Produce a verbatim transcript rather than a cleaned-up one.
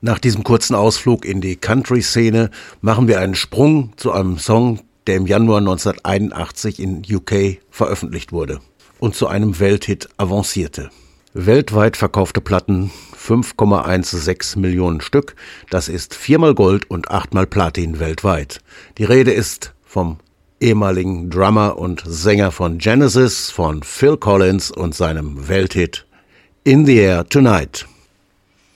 Nach diesem kurzen Ausflug in die Country-Szene machen wir einen Sprung zu einem Song, der im Januar neunzehnhunderteinundachtzig in U K veröffentlicht wurde und zu einem Welthit avancierte. Weltweit verkaufte Platten fünf Komma sechzehn Millionen Stück, das ist viermal Gold und achtmal Platin weltweit. Die Rede ist vom ehemaligen Drummer und Sänger von Genesis, von Phil Collins und seinem Welthit In the Air Tonight.